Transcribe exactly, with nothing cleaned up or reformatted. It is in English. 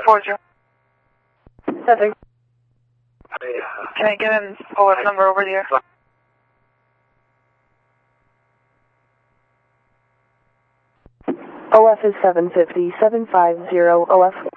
four zero. Seven. Can I get an O F number over the air? O F is seven fifty, seven five zero, O F.